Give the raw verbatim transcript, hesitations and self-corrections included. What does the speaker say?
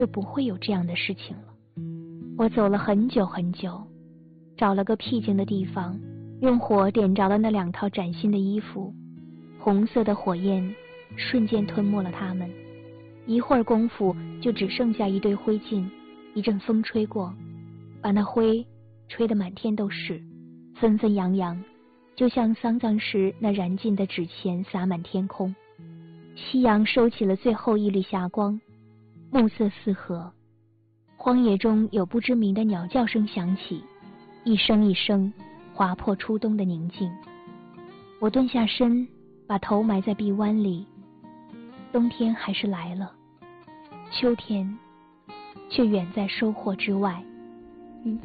就不会有这样的事情了。我走了很久很久，找了个僻静的地方，用火点着了那两套崭新的衣服，红色的火焰瞬间吞没了它们，一会儿功夫就只剩下一堆灰烬。一阵风吹过，把那灰吹得满天都是，纷纷扬扬，就像丧葬时那燃尽的纸钱洒满天空。夕阳收起了最后一缕霞光，暮色四合，荒野中有不知名的鸟叫声响起，一声一声划破初冬的宁静。我蹲下身，把头埋在臂弯里。冬天还是来了，秋天却远在收获之外。